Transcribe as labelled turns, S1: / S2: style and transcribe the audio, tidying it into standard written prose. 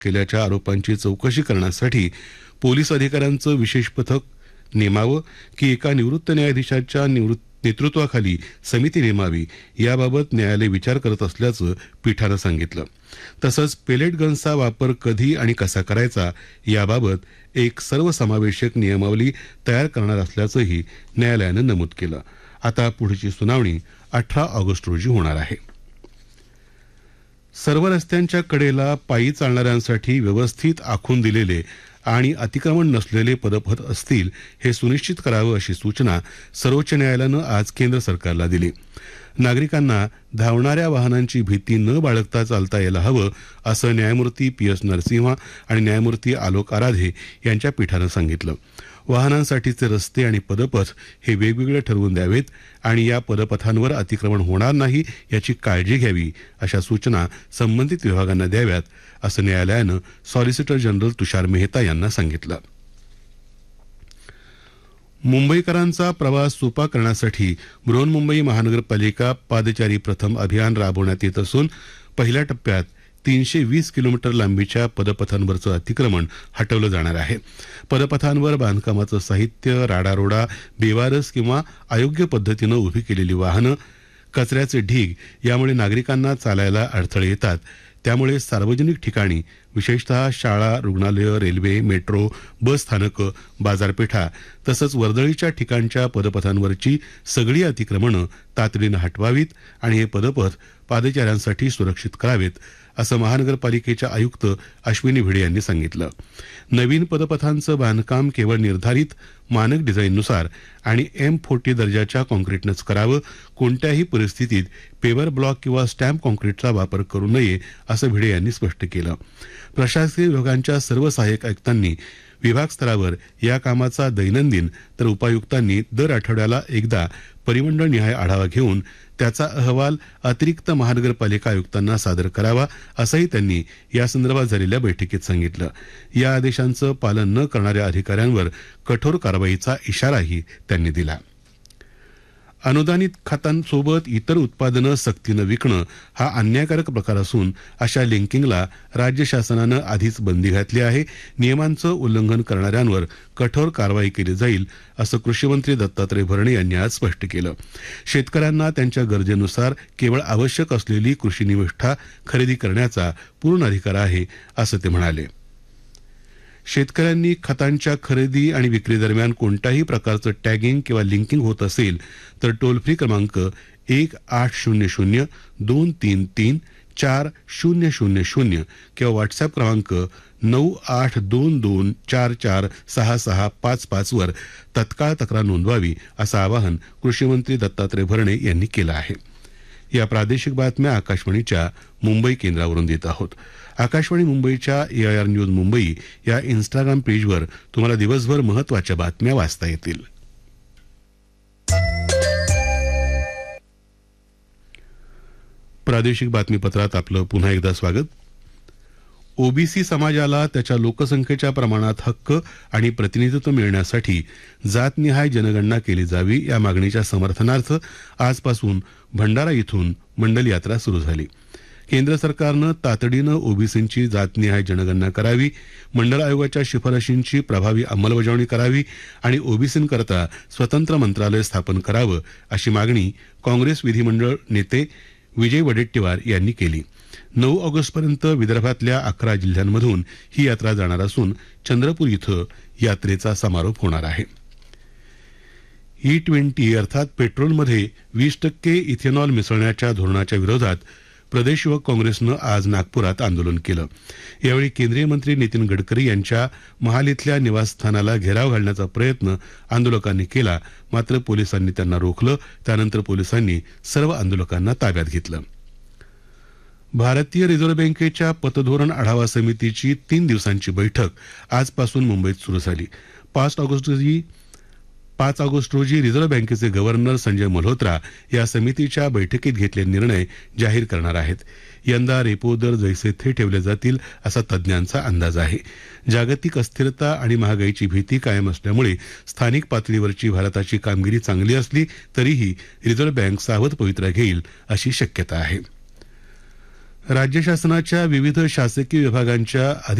S1: केल्याच्या आरोपांची चौकशी करण्यासाठी पोलीस अधिकाऱ्यांचं विशेष पथक नेमावं की एका निवृत्त न्यायाधीशाच्या नेतृत्वाखाली समिती नेमावी याबाबत न्यायालय विचार करत असल्याचं पीठानं सांगितलं. तसंच पेलेट गन्सचा वापर कधी आणि कसा करायचा याबाबत एक सर्वसमावेशक नियमावली तयार करणार असल्याचंही न्यायालयानं नमूद केलं. आता पुढची सुनावणी 18 ऑगस्ट रोजी होणार आहे. सर्व रस्त्यांच्या कडेला पायी चालणाऱ्यांसाठी व्यवस्थित आखून दिलेले आणि अतिक्रमण नसलेले पदपथ असतील हे सुनिश्चित करावं अशी सूचना सर्वोच्च न्यायालयानं आज केंद्र सरकारला दिली. नागरिकांना धावणाऱ्या वाहनांची भीती न बाळगता चालता यायला हवं असं न्यायमूर्ती PS नरसिंहा आणि न्यायमूर्ती आलोक आराधे यांच्या पीठानं सांगितलं. वाहनांसाठीचे रस्ते आणि पदपथ हे वेगवेगळे ठरवून द्यावेत आणि या पदपथांवर अतिक्रमण होणार नाही याची काळजी घ्यावी अशा सूचना संबंधित विभागांना द्याव्यात असं न्यायालयानं सॉलिसिटर जनरल तुषार मेहता यांना सांगितलं. मुंबईकरांचा प्रवास सोपा करण्यासाठी बृहन्मुंबई महानगरपालिका पादचारी प्रथम अभियान राबवण्यात येत असून पहिल्या टप्प्यात 320 किलोमीटर लांबीच्या पदपथांवरचं अतिक्रमण हटवलं जाणार आहे. पदपथांवर बांधकामाचं साहित्य, राडारोडा, बेवारस किंवा अयोग्य पद्धतीनं उभी केलेली वाहनं, कचऱ्याचे ढीग यामुळे नागरिकांना चालायला अडथळे येतात. त्यामुळे सार्वजनिक ठिकाणी विशेषतः शाळा, रुग्णालयं, रेल्वे, मेट्रो, बस स्थानकं, बाजारपेठा तसंच वर्दळीच्या ठिकाणच्या पदपथांवरची सगळी अतिक्रमणं तातडीनं हटवावीत आणि हे पदपथ पादचाऱ्यांसाठी सुरक्षित करावेत असं महानगरपालिकेच्या आयुक्त अश्विनी भिडे यांनी सांगितलं. नवीन पदपथांचं बांधकाम केवळ निर्धारित मानक डिझाईननुसार आणि M40 दर्जाच्या कॉन्क्रीटनंच करावं. कोणत्याही परिस्थितीत पेवर ब्लॉक किंवा स्टॅम्प कॉन्क्रीटचा वापर करू नये असं भिडे यांनी स्पष्ट केलं. प्रशासकीय विभागांच्या सर्व सहाय्यक आयुक्तांनी विभाग स्तरावर या कामाचा दैनंदिन तर उपायुक्तांनी दर आठवड्याला एकदा परिमंडळनिहाय आढावा घेऊन त्याचा अहवाल अतिरिक्त महानगरपालिका आयुक्तांना सादर करावा असंही त्यांनी यासंदर्भात झालेल्या बैठकीत सांगितलं. या आदेशांचं पालन न करणाऱ्या अधिकाऱ्यांवर कठोर कारवाईचा इशाराही त्यांनी दिला. अनुदानित खतांसोबत इतर उत्पादनं सक्तीनं विकणं हा अन्यायकारक प्रकार असून अशा लिंकिंगला राज्य शासनानं आधीच बंदी घातली आहे. नियमांचं उल्लंघन करणाऱ्यांवर कठोर कारवाई केली जाईल असं कृषीमंत्री दत्तात्रय भरणे यांनी आज स्पष्ट केलं. शेतकऱ्यांना त्यांच्या गरजेनुसार केवळ आवश्यक असलेली कृषी निविष्ठा खरेदी करण्याचा पूर्ण अधिकार आहे असं ते म्हणाले. शेतकऱ्यांनी खतांच्या खरेदी आणि विक्री दरम्यान कोणत्याही प्रकारचं टॅगिंग किंवा लिंकिंग होत असेल तर टोल फ्री क्रमांक 1800-233-4000 किंवा व्हॉट्सअप क्रमांक 9822446655 वर तत्काळ तक्रार नोंदवावी असं आवाहन कृषीमंत्री दत्तात्रय भरणे यांनी केलं आहे. या प्रादेशिक बातम्या आकाशवाणीच्या मुंबई केंद्रावरून देत आहोत. आकाशवाणी मुंबईच्या AIR न्यूज मुंबई या इन्स्टाग्राम पेजवर तुम्हाला दिवसभर महत्त्वाच्या बातम्या वाचता येतील. प्रादेशिक बातमीपत्रात आपलं पुन्हा एकदा स्वागत. ओबीसी समाजाला त्याच्या लोकसंख्येच्या प्रमाणात हक्क आणि प्रतिनिधित्व मिळण्यासाठी जातनिहाय जनगणना केली जावी या मागणीच्या समर्थनार्थ आजपासून भंडारा इथून मंडल यात्रा सुरू झाली. केंद्र सरकारनं तातडीनं ओबीसींची जातनिहाय जनगणना करावी, मंडळ आयोगाच्या शिफारशींची प्रभावी अंमलबजावणी करावी आणि ओबीसींकरता स्वतंत्र मंत्रालय स्थापन करावं अशी मागणी काँग्रेस विधिमंडळ नेते विजय वडेट्टीवार यांनी केली. 9 ऑगस्टपर्यंत विदर्भातल्या 11 जिल्ह्यांमधून ही यात्रा जाणार असून चंद्रपूर इथं यात्रेचा समारोप होणार आहे. E20 अर्थात पेट्रोलमध्ये 20% इथेनॉल मिसळण्याच्या धोरणाच्या विरोधात प्रदेश युवक काँग्रेसनं आज नागपुरात आंदोलन केलं. यावेळी केंद्रीय मंत्री नितीन गडकरी यांच्या महाल इथल्या निवासस्थानाला घेराव घालण्याचा प्रयत्न आंदोलकांनी केला, मात्र पोलिसांनी त्यांना रोखलं. त्यानंतर पोलिसांनी सर्व आंदोलकांना ताब्यात घेतलं. भारतीय रिझर्व्ह बँकेच्या पतधोरण आढावा समितीची 3 दिवसांची बैठक आजपासून मुंबईत सुरू झाली. 5 ऑगस्ट रोजी रिझर्व्ह बँकेचे गव्हर्नर संजय मल्होत्रा या समितीच्या बैठकीत घेतलेले निर्णय जाहीर करणार आहेत. यंदा रेपो दर जैसे थे ठेवले जातील असा तज्ज्ञांचा अंदाज आहे. जागतिक अस्थिरता आणि महागाईची भीती कायम असल्यामुळे स्थानिक पातळीवरची भारताची कामगिरी चांगली असली तरीही रिझर्व्ह बँक सावध पवित्रा घेईल अशी शक्यता आहे. राज्य शासनाच्या विविध शासकीय विभागांच्या